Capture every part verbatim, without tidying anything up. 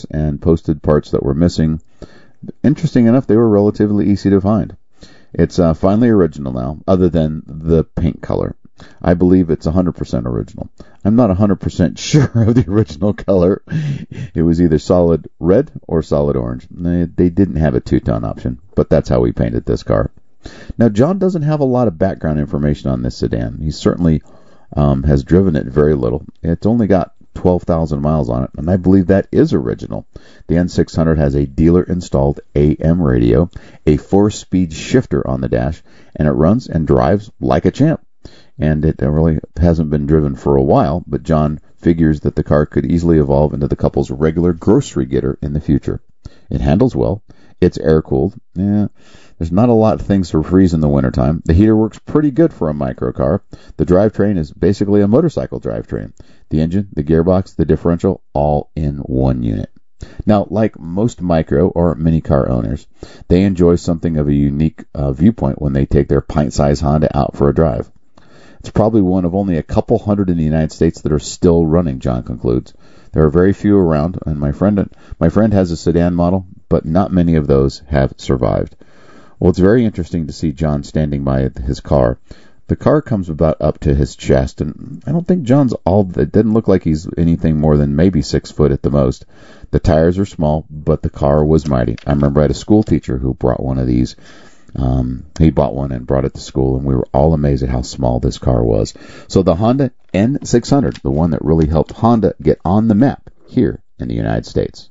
and posted parts that were missing. Interesting enough, they were relatively easy to find. It's uh, finally original now, other than the paint color. I believe it's one hundred percent original. I'm not one hundred percent sure of the original color. It was either solid red or solid orange. They, they didn't have a two-tone option, but that's how we painted this car. Now, John doesn't have a lot of background information on this sedan. He certainly um, has driven it very little. It's only got twelve thousand miles on it, and I believe that is original. The N six hundred has a dealer-installed A M radio, a four-speed shifter on the dash, and it runs and drives like a champ. And it really hasn't been driven for a while, but John figures that the car could easily evolve into the couple's regular grocery getter in the future. It handles well. It's air-cooled. Yeah, there's not a lot of things to freeze in the wintertime. The heater works pretty good for a microcar. The drivetrain is basically a motorcycle drivetrain. The engine, the gearbox, the differential, all in one unit. Now, like most micro or mini car owners, they enjoy something of a unique uh, viewpoint when they take their pint-sized Honda out for a drive. It's probably one of only a couple hundred in the United States that are still running, John concludes. There are very few around, and my friend my friend has a sedan model, but not many of those have survived. Well, it's very interesting to see John standing by his car. The car comes about up to his chest, and I don't think John's all... It doesn't look like he's anything more than maybe six foot at the most. The tires are small, but the car was mighty. I remember I had a school teacher who brought one of these. Um, he bought one and brought it to school, and we were all amazed at how small this car was. So the Honda N six hundred, the one that really helped Honda get on the map here in the United States.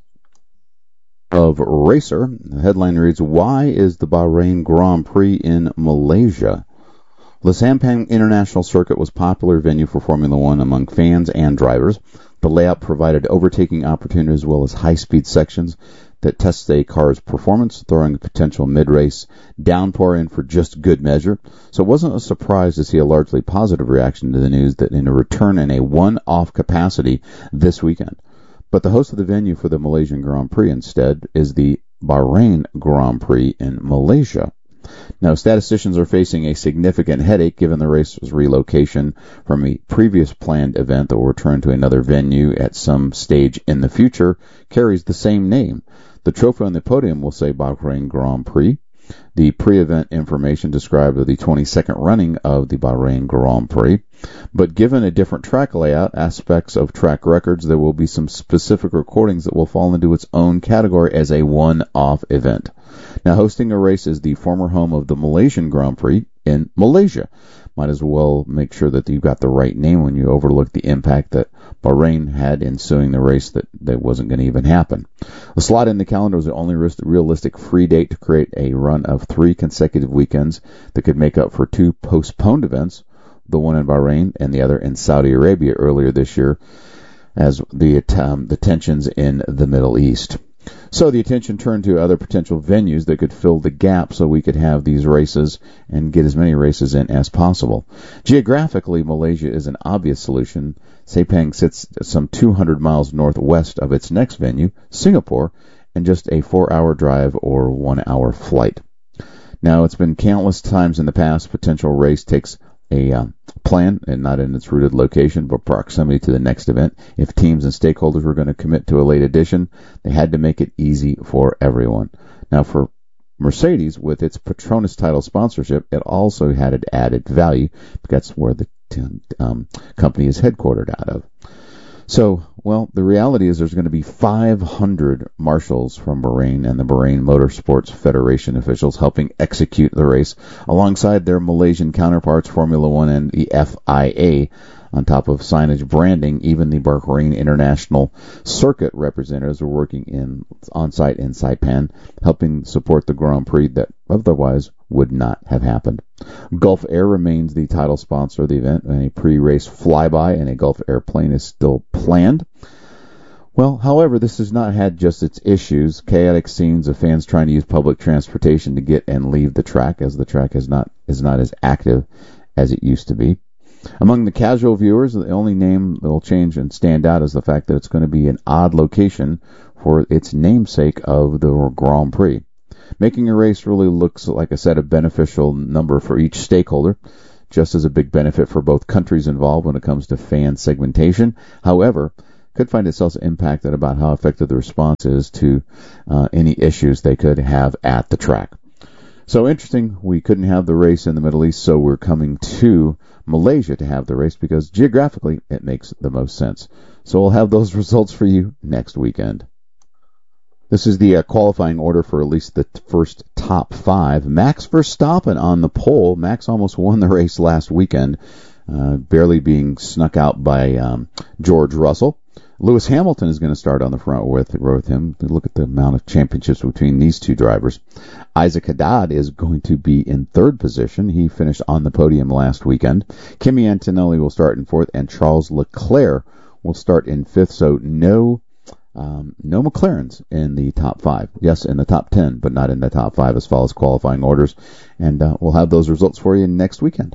Of Racer, the headline reads, "Why is the Bahrain Grand Prix in Malaysia?" The Sampang International Circuit was a popular venue for Formula One among fans and drivers. The layout provided overtaking opportunities as well as high-speed sections that test a car's performance, throwing a potential mid-race downpour in for just good measure. So it wasn't a surprise to see a largely positive reaction to the news that in a return in a one-off capacity this weekend. But the host of the venue for the Malaysian Grand Prix instead is the Bahrain Grand Prix in Malaysia. Now, statisticians are facing a significant headache given the race's relocation from a previous planned event that will return to another venue at some stage in the future carries the same name. The trophy on the podium will say Bahrain Grand Prix. The pre-event information described the twenty-second running of the Bahrain Grand Prix. But given a different track layout, aspects of track records, there will be some specific recordings that will fall into its own category as a one-off event. Now, hosting a race is the former home of the Malaysian Grand Prix in Malaysia. Might as well make sure that you've got the right name when you overlook the impact that Bahrain had in suing the race that, that wasn't going to even happen. The slot in the calendar was the only realistic free date to create a run of three consecutive weekends that could make up for two postponed events, the one in Bahrain and the other in Saudi Arabia earlier this year, as the, um, the tensions in the Middle East. So the attention turned to other potential venues that could fill the gap so we could have these races and get as many races in as possible. Geographically, Malaysia is an obvious solution. Sepang sits some two hundred miles northwest of its next venue, Singapore, and just a four-hour drive or one-hour flight. Now, it's been countless times in the past, potential race takes a um, plan, and not in its rooted location, but proximity to the next event. If teams and stakeholders were going to commit to a late edition, they had to make it easy for everyone. Now, for Mercedes, with its Petronas title sponsorship, it also had an added value, because that's where the um, company is headquartered out of. So, well, the reality is there's going to be five hundred marshals from Bahrain and the Bahrain Motorsports Federation officials helping execute the race alongside their Malaysian counterparts, Formula One and the F I A. On top of signage branding, even the Bahrain International Circuit representatives are working in on site in Saipan, helping support the Grand Prix that otherwise would not have happened. Gulf Air remains the title sponsor of the event, and a pre-race flyby in a Gulf Air plane is still planned. Well, however, this has not had just its issues. Chaotic scenes of fans trying to use public transportation to get and leave the track, as the track is not is not as active as it used to be. Among the casual viewers, the only name that will change and stand out is the fact that it's going to be an odd location for its namesake of the Grand Prix. Making a race really looks like a set of beneficial number for each stakeholder, just as a big benefit for both countries involved when it comes to fan segmentation. However, could find itself impacted about how effective the response is to uh, any issues they could have at the track. So interesting, we couldn't have the race in the Middle East, so we're coming to Malaysia to have the race because geographically it makes the most sense. So we'll have those results for you next weekend. This is the uh, qualifying order for at least the t- first top five. Max Verstappen on the pole. Max almost won the race last weekend, uh, barely being snuck out by um, George Russell. Lewis Hamilton is going to start on the front with, with him. Look at the amount of championships between these two drivers. Isaac Haddad is going to be in third position. He finished on the podium last weekend. Kimi Antonelli will start in fourth, and Charles Leclerc will start in fifth. So no, um, no McLarens in the top five. Yes, in the top ten, but not in the top five as far as qualifying orders. And uh, we'll have those results for you next weekend.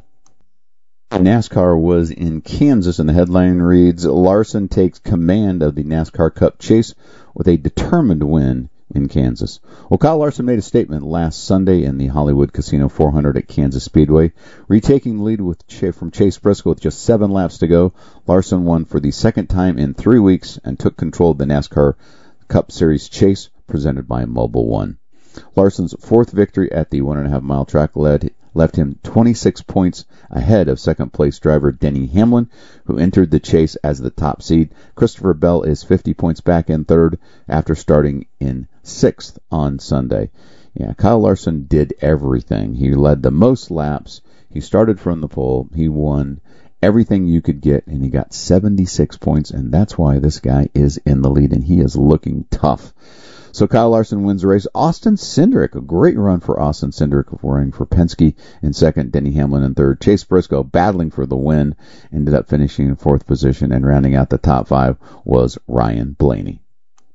NASCAR was in Kansas, and the headline reads, Larson takes command of the NASCAR Cup chase with a determined win in Kansas. Well, Kyle Larson made a statement last Sunday in the Hollywood Casino four hundred at Kansas Speedway. Retaking the lead with Ch- from Chase Briscoe with just seven laps to go, Larson won for the second time in three weeks and took control of the NASCAR Cup Series chase presented by Mobil One. Larson's fourth victory at the one and a half mile track led left him twenty-six points ahead of second-place driver Denny Hamlin, who entered the chase as the top seed. Christopher Bell is fifty points back in third after starting in sixth on Sunday. Yeah, Kyle Larson did everything. He led the most laps. He started from the pole. He won everything you could get, and he got seventy-six points, and that's why this guy is in the lead, and he is looking tough. So Kyle Larson wins the race. Austin Cindric, a great run for Austin Cindric, running for Penske in second, Denny Hamlin in third. Chase Briscoe battling for the win, ended up finishing in fourth position, and rounding out the top five was Ryan Blaney.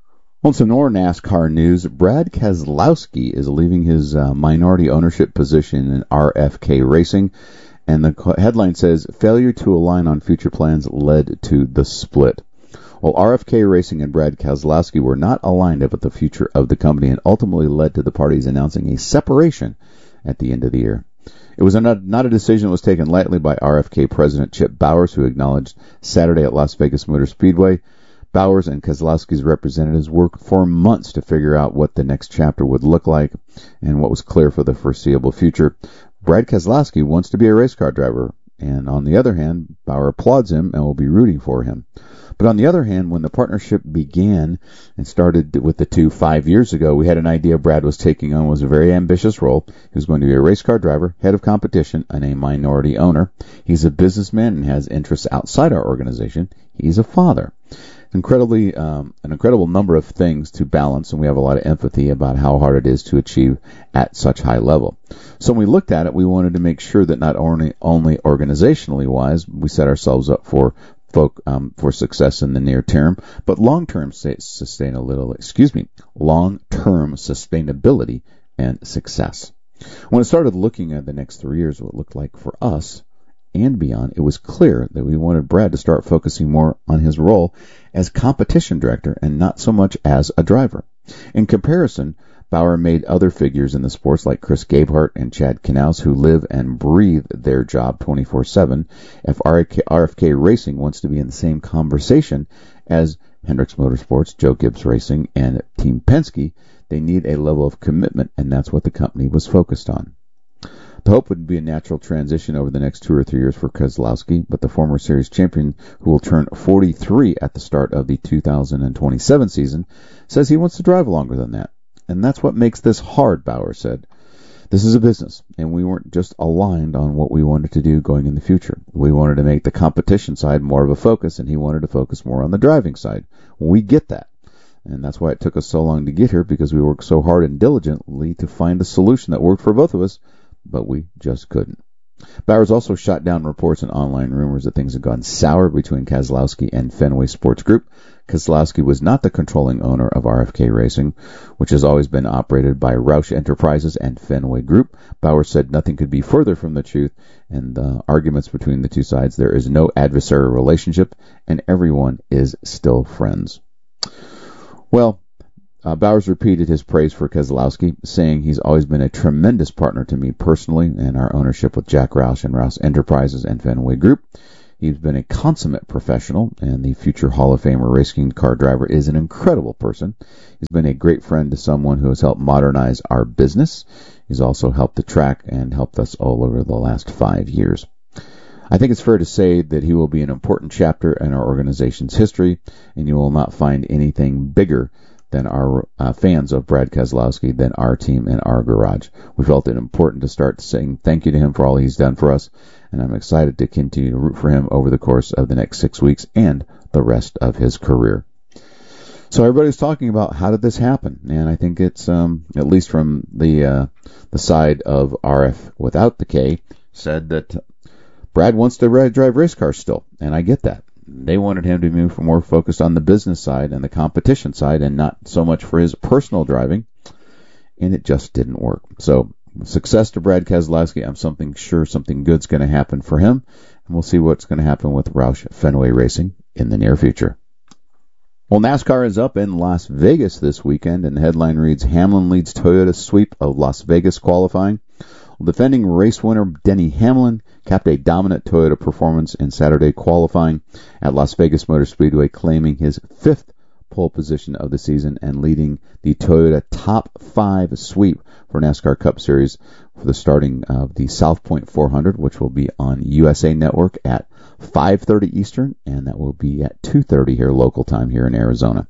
On some more NASCAR news, Brad Keselowski is leaving his uh, minority ownership position in R F K Racing, and the headline says, failure to align on future plans led to the split. Well, R F K Racing and Brad Keselowski were not aligned about the future of the company and ultimately led to the parties announcing a separation at the end of the year. It was not, not a decision that was taken lightly by R F K President Chip Bowers, who acknowledged Saturday at Las Vegas Motor Speedway. Bowers and Keselowski's representatives worked for months to figure out what the next chapter would look like and what was clear for the foreseeable future. Brad Keselowski wants to be a race car driver, and on the other hand, Bauer applauds him and will be rooting for him. But on the other hand, when the partnership began and started with the two five years ago, we had an idea Brad was taking on was a very ambitious role. He was going to be a race car driver, head of competition, and a minority owner. He's a businessman and has interests outside our organization. He's a father. Incredibly, um, an incredible number of things to balance, and we have a lot of empathy about how hard it is to achieve at such high level. So when we looked at it, we wanted to make sure that not only, only organizationally wise, we set ourselves up for Folk, um, for success in the near term, but long-term sustainability, excuse me, long-term sustainability and success. When I started looking at the next three years, what it looked like for us and beyond, it was clear that we wanted Brad to start focusing more on his role as competition director and not so much as a driver. In comparison, Bauer made other figures in the sports like Chris Gabehart and Chad Knaus, who live and breathe their job twenty-four seven. If R F K Racing wants to be in the same conversation as Hendricks Motorsports, Joe Gibbs Racing, and Team Penske, they need a level of commitment, and that's what the company was focused on. The hope would be a natural transition over the next two or three years for Keselowski, but the former series champion, who will turn forty-three at the start of the two thousand twenty-seven season, says he wants to drive longer than that. And that's what makes this hard, Bauer said. This is a business, and we weren't just aligned on what we wanted to do going in the future. We wanted to make the competition side more of a focus, and he wanted to focus more on the driving side. We get that. And that's why it took us so long to get here, because we worked so hard and diligently to find a solution that worked for both of us, but we just couldn't. Bowers also shot down reports and online rumors that things had gone sour between Keselowski and Fenway Sports Group. Keselowski was not the controlling owner of R F K Racing, which has always been operated by Roush Enterprises and Fenway Group. Bowers said nothing could be further from the truth, and the arguments between the two sides, there is no adversarial relationship, and everyone is still friends. Well, Uh, Bowers repeated his praise for Keselowski, saying he's always been a tremendous partner to me personally and our ownership with Jack Roush and Roush Enterprises and Fenway Group. He's been a consummate professional, and the future Hall of Famer racing car driver is an incredible person. He's been a great friend to someone who has helped modernize our business. He's also helped the track and helped us all over the last five years. I think it's fair to say that he will be an important chapter in our organization's history, and you will not find anything bigger than our uh, fans of Brad Keselowski, than our team and our garage. We felt it important to start saying thank you to him for all he's done for us, and I'm excited to continue to root for him over the course of the next six weeks and the rest of his career. So everybody's talking about how did this happen, and I think it's, um, at least from the uh, the side of R F without the K, said that Brad wants to drive race cars still, and I get that. They wanted him to be more focused on the business side and the competition side and not so much for his personal driving, and it just didn't work. So success to Brad Keselowski. I'm something sure something good's going to happen for him, and we'll see what's going to happen with Roush Fenway Racing in the near future. Well, NASCAR is up in Las Vegas this weekend, and the headline reads, Hamlin leads Toyota sweep of Las Vegas qualifying. Well, defending race winner Denny Hamlin capped a dominant Toyota performance in Saturday qualifying at Las Vegas Motor Speedway, claiming his fifth pole position of the season and leading the Toyota top five sweep for NASCAR Cup Series for the starting of the South Point four hundred, which will be on U S A Network at five thirty Eastern, and that will be at two thirty here local time here in Arizona.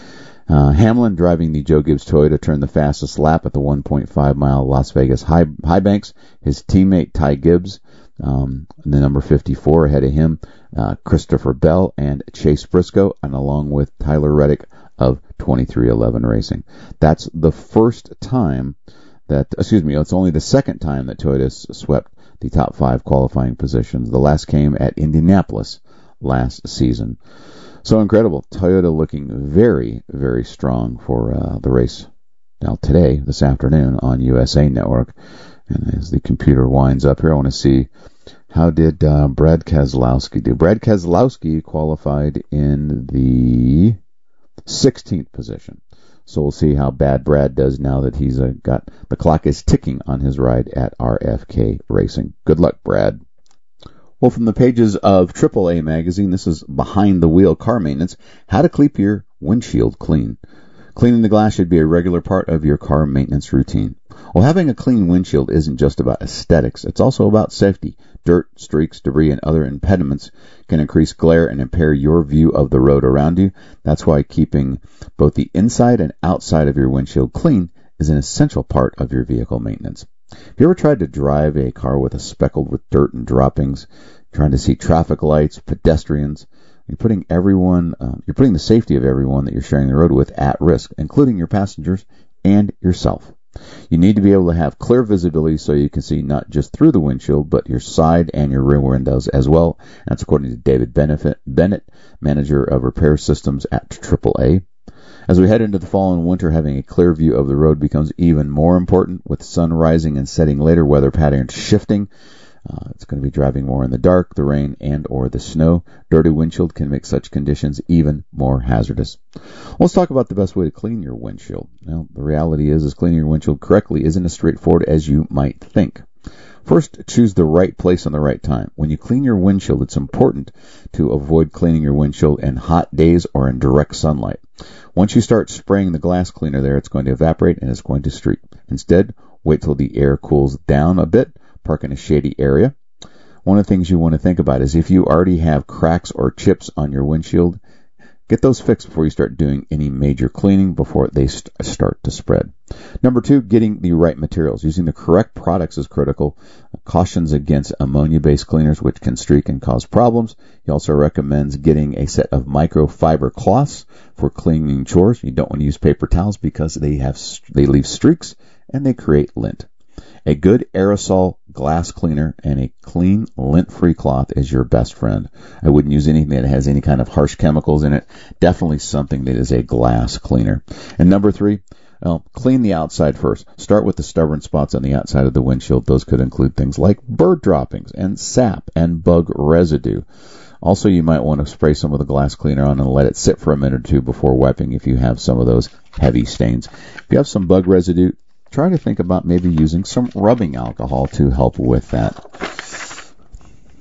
Uh, Hamlin, driving the Joe Gibbs Toyota, turned the fastest lap at the one point five mile Las Vegas high, high banks. His teammate Ty Gibbs, um, the number fifty-four, ahead of him, uh, Christopher Bell and Chase Briscoe, and along with Tyler Reddick of twenty-three eleven Racing. That's the first time that, excuse me, it's only the second time that Toyota swept the top five qualifying positions. The last came at Indianapolis last season. So incredible. Toyota looking very, very strong for uh, the race now today, this afternoon on U S A Network. And as the computer winds up here, I want to see how did uh, Brad Keselowski do. Brad Keselowski qualified in the sixteenth position. So we'll see how bad Brad does now that he's uh, got the clock is ticking on his ride at R F K Racing. Good luck, Brad. Well, from the pages of triple A Magazine, this is Behind the Wheel Car Maintenance, how to keep your windshield clean. Cleaning the glass should be a regular part of your car maintenance routine. Well, having a clean windshield isn't just about aesthetics, it's also about safety. Dirt, streaks, debris, and other impediments can increase glare and impair your view of the road around you. That's why keeping both the inside and outside of your windshield clean is an essential part of your vehicle maintenance. Have you ever tried to drive a car with a speckled with dirt and droppings, trying to see traffic lights, pedestrians? You're putting everyone, uh, you're putting the safety of everyone that you're sharing the road with at risk, including your passengers and yourself. You need to be able to have clear visibility so you can see not just through the windshield, but your side and your rear windows as well. That's according to David Bennett, manager of repair systems at triple A. As we head into the fall and winter, having a clear view of the road becomes even more important. With sun rising and setting later, weather patterns shifting. Uh, it's going to be driving more in the dark, the rain, and or the snow. Dirty windshield can make such conditions even more hazardous. Let's talk about the best way to clean your windshield. Now, the reality is, is cleaning your windshield correctly isn't as straightforward as you might think. First, choose the right place on the right time. When you clean your windshield, it's important to avoid cleaning your windshield in hot days or in direct sunlight. Once you start spraying the glass cleaner there, it's going to evaporate and it's going to streak. Instead, wait till the air cools down a bit. Park in a shady area. One of the things you want to think about is if you already have cracks or chips on your windshield, get those fixed before you start doing any major cleaning before they st- start to spread. Number two, getting the right materials. Using the correct products is critical. Cautions against ammonia-based cleaners, which can streak and cause problems. He also recommends getting a set of microfiber cloths for cleaning chores. You don't want to use paper towels because they have they leave streaks and they create lint. A good aerosol glass cleaner and a clean, lint-free cloth is your best friend. I wouldn't use anything that has any kind of harsh chemicals in it. Definitely something that is a glass cleaner. And number three, well, clean the outside first. Start with the stubborn spots on the outside of the windshield. Those could include things like bird droppings and sap and bug residue. Also, you might want to spray some of the glass cleaner on and let it sit for a minute or two before wiping if you have some of those heavy stains. If you have some bug residue, try to think about maybe using some rubbing alcohol to help with that.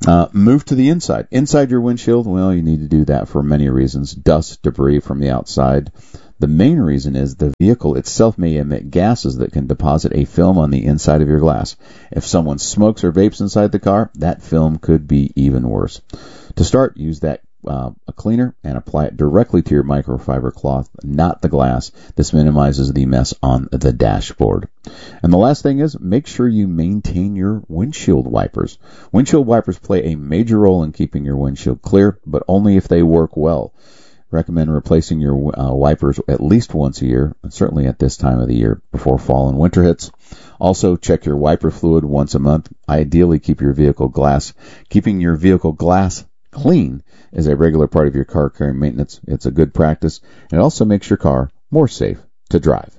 Uh, move to the inside. Inside your windshield, well, you need to do that for many reasons. Dust, debris from the outside. The main reason is the vehicle itself may emit gases that can deposit a film on the inside of your glass. If someone smokes or vapes inside the car, that film could be even worse. To start, use that uh, a cleaner and apply it directly to your microfiber cloth, not the glass. This minimizes the mess on the dashboard. And the last thing is, make sure you maintain your windshield wipers. Windshield wipers play a major role in keeping your windshield clear, but only if they work well. Recommend replacing your uh, wipers at least once a year, and certainly at this time of the year before fall and winter hits. Also, check your wiper fluid once a month. Ideally, keep your vehicle glass. Keeping your vehicle glass clean is a regular part of your car care maintenance. It's a good practice, and it also makes your car more safe to drive.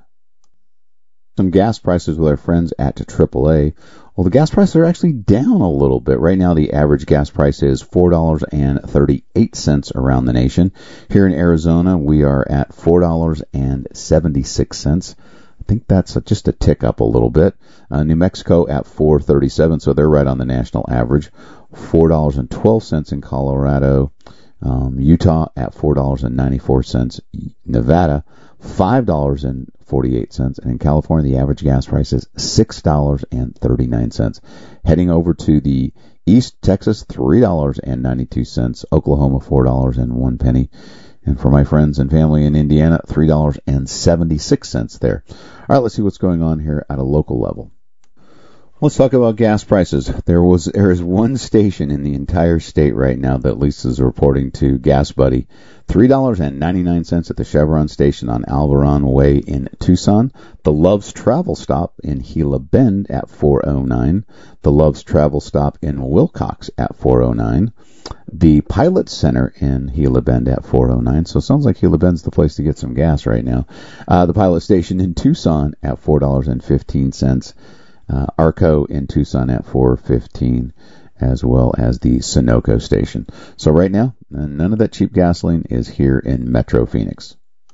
Some gas prices with our friends at triple A. Well, the gas prices are actually down a little bit. Right now, the average gas price is four dollars and thirty-eight cents around the nation. Here in Arizona, we are at four dollars and seventy-six cents. I think that's just a tick up a little bit. Uh, New Mexico at four dollars and thirty-seven cents, so they're right on the national average. four dollars and twelve cents in Colorado. Um, Utah at four dollars and ninety-four cents. Nevada, five dollars and forty-eight cents. And in California, the average gas price is six dollars and thirty-nine cents. Heading over to the east, Texas, three dollars and ninety-two cents. Oklahoma, four dollars and one penny. And for my friends and family in Indiana, three dollars and seventy-six cents there. All right, let's see what's going on here at a local level. Let's talk about gas prices. There was there is one station in the entire state right now that Lisa is reporting to Gas Buddy. three dollars and ninety-nine cents at the Chevron station on Alvaron Way in Tucson. The Love's Travel Stop in Gila Bend at four oh nine. The Love's Travel Stop in Wilcox at four oh nine. The Pilot Center in Gila Bend at four oh nine. So it sounds like Gila Bend's the place to get some gas right now. Uh, the Pilot Station in Tucson at four dollars and fifteen cents. Uh, Arco in Tucson at four fifteen, as well as the Sunoco station. So right now, none of that cheap gasoline is here in Metro Phoenix.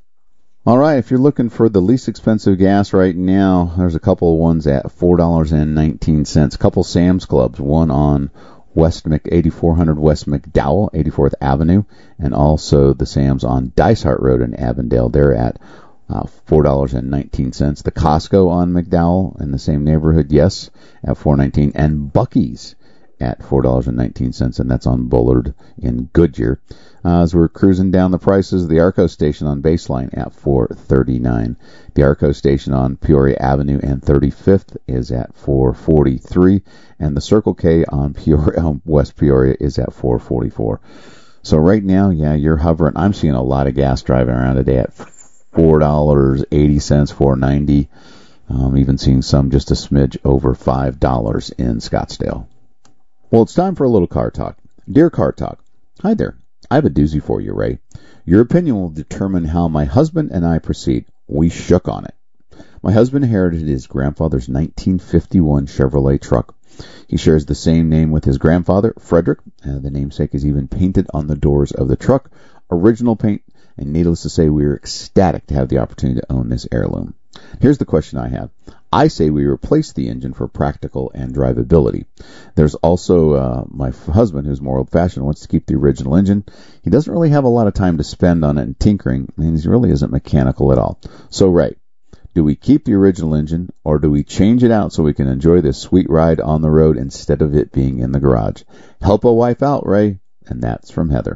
All right, if you're looking for the least expensive gas right now, there's a couple of ones at four dollars and nineteen cents. A couple Sam's Clubs, one on West Mc, eighty-four hundred West McDowell, eighty-fourth Avenue, and also the Sam's on Dysart Road in Avondale. They're at Uh, four dollars and nineteen cents. The Costco on McDowell in the same neighborhood, yes, at four dollars and nineteen cents. And Buc-ee's at four dollars and nineteen cents, and that's on Bullard in Goodyear. Uh, as we're cruising down the prices, the Arco station on Baseline at four thirty-nine. The Arco station on Peoria Avenue and thirty-fifth is at four forty-three, and the Circle K on Peoria, West Peoria is at four forty-four. So right now, yeah, you're hovering. I'm seeing a lot of gas driving around today at four dollars and eighty cents, four ninety. Um, even seeing some just a smidge over five dollars in Scottsdale. Well, it's time for a little car talk. Dear Car Talk, hi there. I have a doozy for you, Ray. Your opinion will determine how my husband and I proceed. We shook on it. My husband inherited his grandfather's nineteen fifty-one Chevrolet truck. He shares the same name with his grandfather, Frederick. Uh, the namesake is even painted on the doors of the truck. Original paint. And needless to say, we are ecstatic to have the opportunity to own this heirloom. Here's the question I have. I say we replace the engine for practical and drivability. There's also uh, my f- husband, who's more old-fashioned, wants to keep the original engine. He doesn't really have a lot of time to spend on it and tinkering, and he really isn't mechanical at all. So, Ray, do we keep the original engine, or do we change it out so we can enjoy this sweet ride on the road instead of it being in the garage? Help a wife out, Ray, and that's from Heather.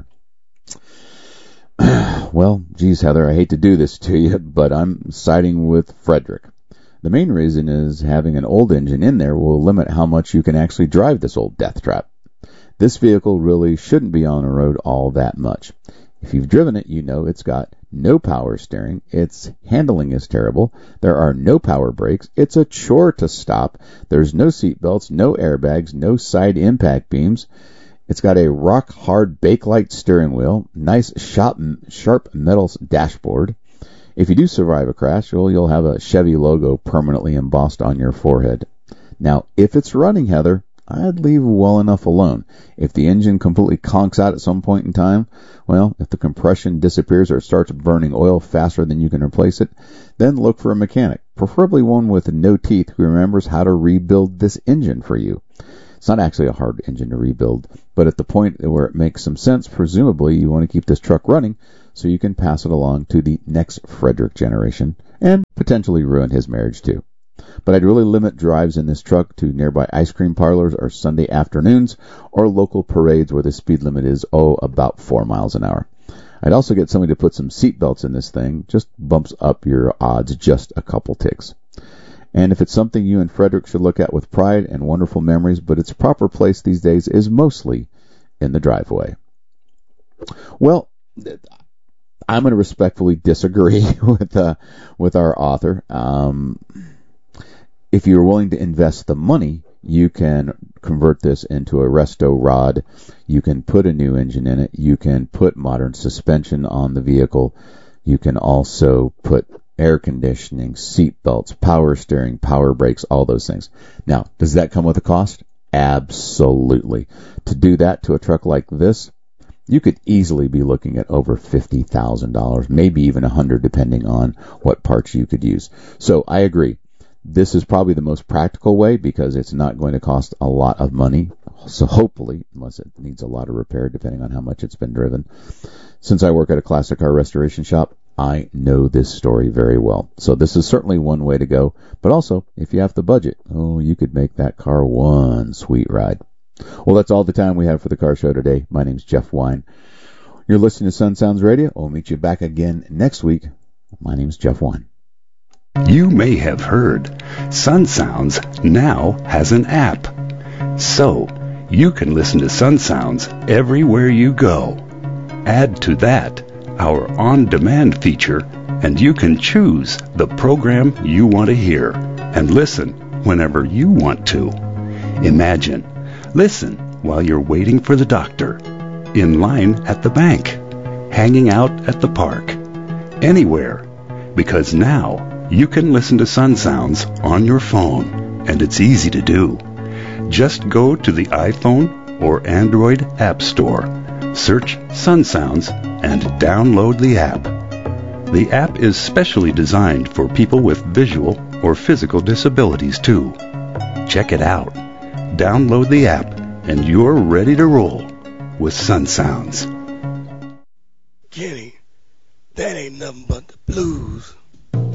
Well, geez, Heather, I hate to do this to you, but I'm siding with Frederick. The main reason is having an old engine in there will limit how much you can actually drive this old death trap. This vehicle really shouldn't be on the road all that much. If you've driven it, you know it's got no power steering, its handling is terrible, there are no power brakes, it's a chore to stop, there's no seat belts, no airbags, no side impact beams. It's got a rock-hard Bakelite steering wheel, nice sharp, sharp metal dashboard. If you do survive a crash, well, you'll have a Chevy logo permanently embossed on your forehead. Now, if it's running, Heather, I'd leave well enough alone. If the engine completely conks out at some point in time, well, if the compression disappears or it starts burning oil faster than you can replace it, then look for a mechanic, preferably one with no teeth who remembers how to rebuild this engine for you. It's not actually a hard engine to rebuild, but at the point where it makes some sense, presumably you want to keep this truck running so you can pass it along to the next Frederick generation and potentially ruin his marriage too. But I'd really limit drives in this truck to nearby ice cream parlors or Sunday afternoons or local parades where the speed limit is, oh, about four miles an hour. I'd also get somebody to put some seat belts in this thing. Just bumps up your odds just a couple ticks. And if it's something you and Frederick should look at with pride and wonderful memories, but its proper place these days is mostly in the driveway. Well, I'm going to respectfully disagree with uh, with our author. Um, if you're willing to invest the money, you can convert this into a resto rod. You can put a new engine in it. You can put modern suspension on the vehicle. You can also put air conditioning, seat belts, power steering, power brakes, all those things. Now, does that come with a cost? Absolutely. To do that to a truck like this, you could easily be looking at over fifty thousand dollars, maybe even one hundred dollars depending on what parts you could use. So I agree. This is probably the most practical way because it's not going to cost a lot of money. So hopefully, unless it needs a lot of repair depending on how much it's been driven. Since I work at a classic car restoration shop, I know this story very well. So this is certainly one way to go. But also, if you have the budget, oh, you could make that car one sweet ride. Well, that's all the time we have for the car show today. My name's Jeff Wine. You're listening to Sun Sounds Radio. We'll meet you back again next week. My name's Jeff Wine. You may have heard Sun Sounds now has an app. So you can listen to Sun Sounds everywhere you go. Add to that our on-demand feature, and you can choose the program you want to hear and listen whenever you want to. Imagine, listen while you're waiting for the doctor, in line at the bank, hanging out at the park, anywhere, because now you can listen to Sun Sounds on your phone, and it's easy to do. Just go to the iPhone or Android App Store, search Sun Sounds, and download the app. The app is specially designed for people with visual or physical disabilities too. Check it out. Download the app, and you're ready to roll with Sun Sounds. Kenny, that ain't nothing but the blues.